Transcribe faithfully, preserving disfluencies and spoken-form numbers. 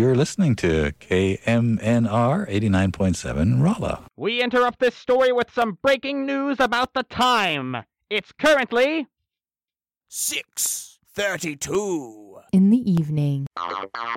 you're listening to K M N R eighty-nine point seven Rolla. We interrupt this story with some breaking news about the time. It's currently six thirty-two in the evening.